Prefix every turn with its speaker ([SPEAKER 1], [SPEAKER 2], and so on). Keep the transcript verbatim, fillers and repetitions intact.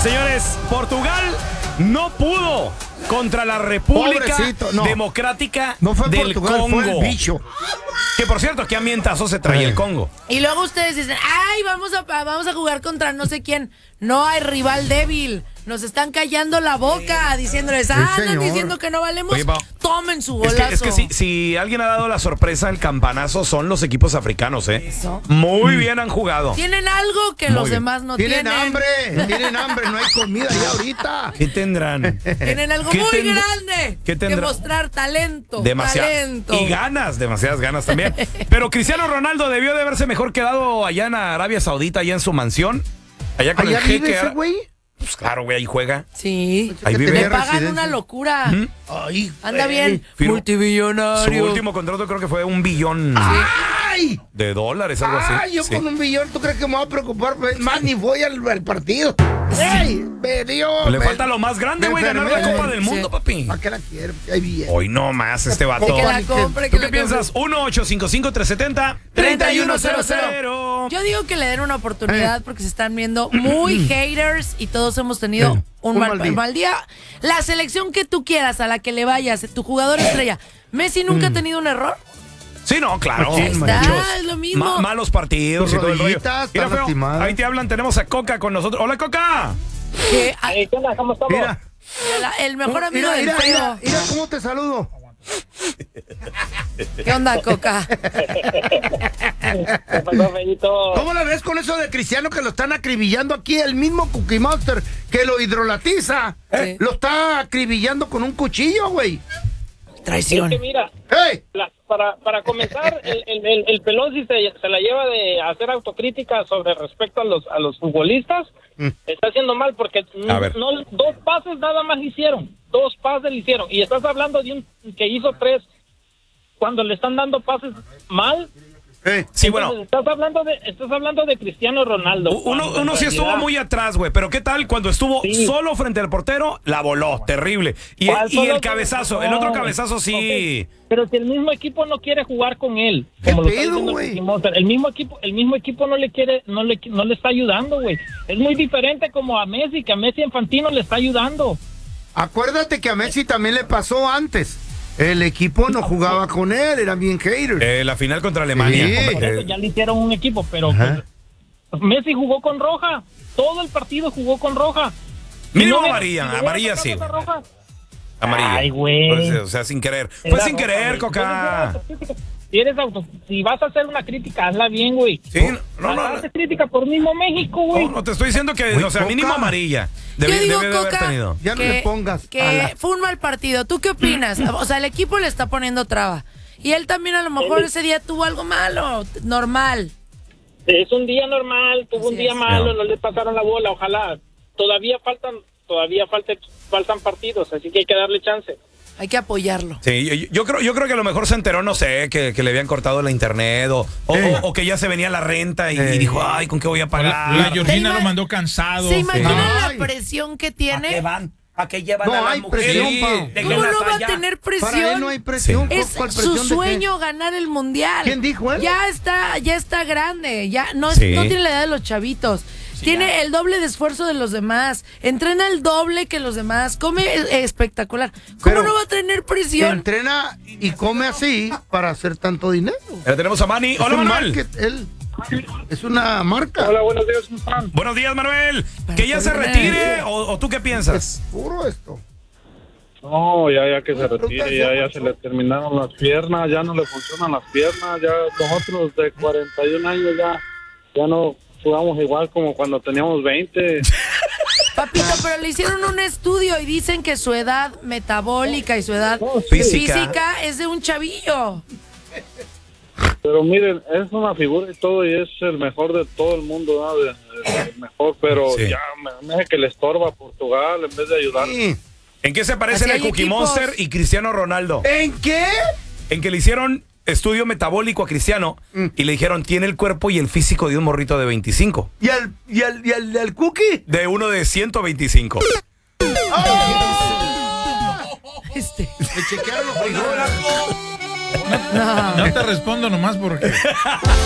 [SPEAKER 1] Señores, Portugal no pudo contra la República
[SPEAKER 2] no.
[SPEAKER 1] Democrática
[SPEAKER 2] no fue
[SPEAKER 1] del
[SPEAKER 2] Portugal,
[SPEAKER 1] Congo.
[SPEAKER 2] Fue el bicho.
[SPEAKER 1] Que por cierto, qué ambientazo se trae
[SPEAKER 2] eh.
[SPEAKER 1] el Congo.
[SPEAKER 3] Y luego ustedes dicen, ay, vamos a, vamos a jugar contra no sé quién. No hay rival débil. Nos están callando la boca diciéndoles, ah,
[SPEAKER 2] sí,
[SPEAKER 3] andan
[SPEAKER 2] señor.
[SPEAKER 3] diciendo que no valemos.
[SPEAKER 1] Oye, va.
[SPEAKER 3] Tomen su
[SPEAKER 1] Es
[SPEAKER 3] golazo.
[SPEAKER 1] que, es que si, si alguien ha dado la sorpresa, el campanazo son los equipos africanos, ¿eh?
[SPEAKER 3] Eso.
[SPEAKER 1] Muy bien han jugado.
[SPEAKER 3] Tienen algo que
[SPEAKER 1] Muy
[SPEAKER 3] los
[SPEAKER 1] bien.
[SPEAKER 3] demás no
[SPEAKER 2] Tienen
[SPEAKER 3] tienen.
[SPEAKER 2] hambre, tienen hambre, no hay comida ya ahorita.
[SPEAKER 1] ¿Qué tendrán?
[SPEAKER 3] Tienen algo
[SPEAKER 1] ¿Qué
[SPEAKER 3] muy
[SPEAKER 1] tendr-
[SPEAKER 3] grande
[SPEAKER 1] qué
[SPEAKER 3] que
[SPEAKER 1] tendrá?
[SPEAKER 3] mostrar talento.
[SPEAKER 1] Demasiado.
[SPEAKER 3] Talento.
[SPEAKER 1] Y ganas, demasiadas ganas también. Pero Cristiano Ronaldo debió de haberse mejor quedado allá en Arabia Saudita, allá en su mansión. Allá con
[SPEAKER 2] ¿Allá
[SPEAKER 1] el
[SPEAKER 2] vive
[SPEAKER 1] jeque.
[SPEAKER 2] ese
[SPEAKER 1] Ara-
[SPEAKER 2] güey?
[SPEAKER 1] Pues claro, güey, ahí juega.
[SPEAKER 3] Sí.
[SPEAKER 1] Ahí
[SPEAKER 2] Que
[SPEAKER 1] vive.
[SPEAKER 3] Le
[SPEAKER 2] tenía
[SPEAKER 3] pagan
[SPEAKER 2] residencia.
[SPEAKER 3] una locura.
[SPEAKER 1] ¿Mm?
[SPEAKER 2] Ay,
[SPEAKER 3] Anda
[SPEAKER 2] güey.
[SPEAKER 3] bien.
[SPEAKER 1] Firmó- Su
[SPEAKER 3] Multibillonario.
[SPEAKER 1] último contrato creo que fue un billón
[SPEAKER 2] ¡Ay!
[SPEAKER 1] de dólares, algo así.
[SPEAKER 2] Ay, yo
[SPEAKER 1] Sí.
[SPEAKER 2] con un billón, ¿tú crees que me voy a preocupar? Más ni voy al, al partido. ¡Ey! Me dio.
[SPEAKER 1] Pues le
[SPEAKER 2] me-
[SPEAKER 1] falta lo más grande,
[SPEAKER 2] me
[SPEAKER 1] güey, ganar la
[SPEAKER 2] enfermé.
[SPEAKER 1] Copa del Mundo,
[SPEAKER 3] Sí.
[SPEAKER 1] papi.
[SPEAKER 2] ¿Para qué la quiero? Hay billete.
[SPEAKER 1] Hoy no más este vato.
[SPEAKER 3] Que la compre,
[SPEAKER 1] ¿Tú
[SPEAKER 3] que
[SPEAKER 1] qué
[SPEAKER 3] la
[SPEAKER 1] piensas?
[SPEAKER 3] compre.
[SPEAKER 1] uno ocho cinco cinco tres siete cero tres uno cero cero.
[SPEAKER 3] Yo digo que le den una
[SPEAKER 2] Eh.
[SPEAKER 3] oportunidad porque se están viendo muy haters y todos hemos tenido
[SPEAKER 2] Eh,
[SPEAKER 3] un,
[SPEAKER 2] un
[SPEAKER 3] mal,
[SPEAKER 2] mal día.
[SPEAKER 3] mal día. La selección que tú quieras, a la que le vayas, tu jugador estrella. Messi nunca ha tenido un error.
[SPEAKER 1] Sí, no, claro.
[SPEAKER 2] Ahí
[SPEAKER 3] está,
[SPEAKER 1] muchos.
[SPEAKER 3] es lo mismo.
[SPEAKER 1] Ma- malos partidos
[SPEAKER 2] Tus
[SPEAKER 1] y todo el rollo.
[SPEAKER 2] rodillitas
[SPEAKER 1] Mira,
[SPEAKER 2] están
[SPEAKER 1] feo,
[SPEAKER 2] lastimadas.
[SPEAKER 1] ahí te hablan, tenemos a Coca con nosotros. Hola, Coca.
[SPEAKER 3] Que, a-
[SPEAKER 4] Hey, ¿qué onda? ¿Cómo estamos?
[SPEAKER 2] Mira,
[SPEAKER 3] la- el mejor amigo
[SPEAKER 2] mira,
[SPEAKER 3] del
[SPEAKER 2] mira,
[SPEAKER 3] feo.
[SPEAKER 2] mira, mira cómo te saludo.
[SPEAKER 3] ¿Qué onda, Coca?
[SPEAKER 4] ¿Qué pasó, Fellito?
[SPEAKER 2] ¿Cómo la ves con eso de Cristiano que lo están acribillando aquí? El mismo Cookie Monster que lo hidrolatiza,
[SPEAKER 3] Sí.
[SPEAKER 2] lo está acribillando con un cuchillo, güey.
[SPEAKER 3] Traición.
[SPEAKER 4] Es que mira,
[SPEAKER 2] ¡Hey!
[SPEAKER 4] la- para, para comenzar, el, el, el, el pelón si se, se la lleva de hacer autocrítica sobre respecto a los a los futbolistas,
[SPEAKER 2] Mm.
[SPEAKER 4] está haciendo mal porque
[SPEAKER 1] A ver.
[SPEAKER 4] no, dos pases nada más hicieron, dos pases le hicieron, y estás hablando de un que hizo tres cuando le están dando pases mal.
[SPEAKER 2] Hey.
[SPEAKER 1] Sí,
[SPEAKER 4] Entonces,
[SPEAKER 1] bueno.
[SPEAKER 4] estás hablando de estás hablando de Cristiano Ronaldo.
[SPEAKER 1] Uno,
[SPEAKER 4] cuando en
[SPEAKER 1] uno sí estuvo
[SPEAKER 4] realidad-
[SPEAKER 1] muy atrás, güey, pero ¿qué tal cuando estuvo
[SPEAKER 4] Sí.
[SPEAKER 1] solo frente al portero? La voló, terrible. Y,
[SPEAKER 4] ¿Cuál
[SPEAKER 1] y
[SPEAKER 4] solo?
[SPEAKER 1] el cabezazo, el otro cabezazo sí.
[SPEAKER 4] Ok, pero si el mismo equipo no quiere jugar con él,
[SPEAKER 2] ¿Qué
[SPEAKER 4] como lo está
[SPEAKER 2] pedo,
[SPEAKER 4] diciendo
[SPEAKER 2] güey?
[SPEAKER 4] Cookie Monster, el mismo equipo, el mismo equipo no le quiere, no le, no le está ayudando, güey. Es muy diferente como a Messi, que a Messi Infantino le está ayudando.
[SPEAKER 2] Acuérdate que a Messi también le pasó antes. El equipo no jugaba con él, eran bien haters.
[SPEAKER 1] Eh, la final contra Alemania.
[SPEAKER 2] Sí.
[SPEAKER 4] Por eso
[SPEAKER 1] Eh,
[SPEAKER 4] ya le hicieron un equipo, pero
[SPEAKER 2] Ajá.
[SPEAKER 4] pues, Messi jugó con roja, todo el partido jugó con roja.
[SPEAKER 1] Mínimo
[SPEAKER 4] Si no,
[SPEAKER 1] amarilla,
[SPEAKER 4] si no hubiera
[SPEAKER 1] amarilla
[SPEAKER 4] sacado
[SPEAKER 1] sí,
[SPEAKER 4] esa
[SPEAKER 1] güey.
[SPEAKER 4] roja,
[SPEAKER 1] amarilla.
[SPEAKER 4] Ay, güey.
[SPEAKER 1] Pues, o sea, sin querer. Fue
[SPEAKER 4] era
[SPEAKER 1] sin
[SPEAKER 4] roja,
[SPEAKER 1] querer,
[SPEAKER 4] güey.
[SPEAKER 1] Coca.
[SPEAKER 4] Si eres auto, si vas a hacer una crítica, hazla bien, güey.
[SPEAKER 1] Sí, no, no,
[SPEAKER 4] Hazte crítica por mismo México, güey.
[SPEAKER 1] no, no te estoy diciendo que,
[SPEAKER 2] Güey,
[SPEAKER 1] o sea,
[SPEAKER 2] Coca.
[SPEAKER 1] mínimo amarilla. Debe,
[SPEAKER 3] Yo digo,
[SPEAKER 1] debe de haber
[SPEAKER 3] Coca,
[SPEAKER 1] tenido.
[SPEAKER 2] Ya no le pongas
[SPEAKER 3] que
[SPEAKER 2] a la-
[SPEAKER 3] fue un mal partido. ¿Tú qué opinas? O sea, el equipo le está poniendo traba. Y él también a lo mejor ese día tuvo algo malo, normal.
[SPEAKER 4] Es un día normal, tuvo
[SPEAKER 3] Así
[SPEAKER 4] un día
[SPEAKER 3] es.
[SPEAKER 4] malo,
[SPEAKER 1] No.
[SPEAKER 4] no le pasaron la bola, ojalá. Todavía faltan, todavía falta, faltan partidos, así que hay que darle chance.
[SPEAKER 3] Hay que apoyarlo.
[SPEAKER 1] Sí, yo, yo creo, yo creo que a lo mejor se enteró, no sé, que, que le habían cortado la internet o, o,
[SPEAKER 2] Eh.
[SPEAKER 1] o- o que ya se venía la renta y,
[SPEAKER 2] Eh.
[SPEAKER 1] y dijo, ay, ¿con qué voy a
[SPEAKER 5] La,
[SPEAKER 1] pagar?
[SPEAKER 5] la Georgina
[SPEAKER 3] ¿Se
[SPEAKER 5] lo
[SPEAKER 3] ima-
[SPEAKER 5] mandó cansado.
[SPEAKER 3] ¿Se imaginan
[SPEAKER 2] Ay.
[SPEAKER 3] la presión que
[SPEAKER 1] ¿A qué
[SPEAKER 3] tiene?
[SPEAKER 1] van? ¿A qué llevan
[SPEAKER 2] No
[SPEAKER 1] a las
[SPEAKER 2] hay
[SPEAKER 1] mujeres?
[SPEAKER 2] presión, Pau.
[SPEAKER 1] Déjenlas
[SPEAKER 3] ¿Cómo no va a
[SPEAKER 1] allá.
[SPEAKER 3] tener
[SPEAKER 2] Para él
[SPEAKER 3] presión?
[SPEAKER 2] no hay presión.
[SPEAKER 3] Es
[SPEAKER 2] ¿Cuál
[SPEAKER 3] su
[SPEAKER 2] presión de qué?
[SPEAKER 3] sueño ganar el mundial.
[SPEAKER 2] ¿Quién dijo él?
[SPEAKER 3] Ya está, ya está grande, ya no, es-
[SPEAKER 1] Sí.
[SPEAKER 3] no tiene la edad de los chavitos. Tiene el doble de esfuerzo de los demás. Entrena el doble que los demás. Come eh, espectacular. ¿Cómo
[SPEAKER 2] Pero
[SPEAKER 3] no va a tener presión?
[SPEAKER 2] entrena y come así para hacer tanto dinero.
[SPEAKER 1] Ya tenemos a Manny.
[SPEAKER 2] Es
[SPEAKER 1] Hola,
[SPEAKER 2] un
[SPEAKER 1] Manuel.
[SPEAKER 2] market, él. Es una marca.
[SPEAKER 4] Hola, buenos días, ¿cómo están?
[SPEAKER 1] Buenos días, Manuel.
[SPEAKER 3] Para
[SPEAKER 1] ¿Que ya se
[SPEAKER 3] poder
[SPEAKER 1] retire
[SPEAKER 3] ganar.
[SPEAKER 1] o, o tú qué piensas?
[SPEAKER 2] Es puro esto.
[SPEAKER 6] No, ya, ya que se retire, ya, ya se le terminaron las piernas, ya no le funcionan las piernas, ya nosotros de cuarenta y un años ya, ya no jugamos igual como cuando teníamos veinte.
[SPEAKER 3] Papito, pero le hicieron un estudio y dicen que su edad metabólica y su edad
[SPEAKER 1] Física.
[SPEAKER 3] física es de un chavillo.
[SPEAKER 6] Pero miren, es una figura y todo y es el mejor de todo el mundo, ¿no? De- de- el mejor, pero
[SPEAKER 1] Sí.
[SPEAKER 6] ya me, me hace que le estorba a Portugal en vez de ayudar.
[SPEAKER 2] Sí.
[SPEAKER 1] ¿En qué se parecen
[SPEAKER 3] Así
[SPEAKER 1] el
[SPEAKER 3] hay
[SPEAKER 1] Cookie
[SPEAKER 3] equipos.
[SPEAKER 1] Monster y Cristiano Ronaldo?
[SPEAKER 2] ¿En qué?
[SPEAKER 1] En que le hicieron estudio metabólico a Cristiano
[SPEAKER 2] Mm.
[SPEAKER 1] y le dijeron, tiene el cuerpo y el físico de un morrito de veinticinco.
[SPEAKER 2] ¿Y el, y el, y el, el cookie?
[SPEAKER 1] De uno de ciento veinticinco.
[SPEAKER 3] Este.
[SPEAKER 2] Le chequearon los frijoles.
[SPEAKER 3] No.
[SPEAKER 5] No te respondo nomás porque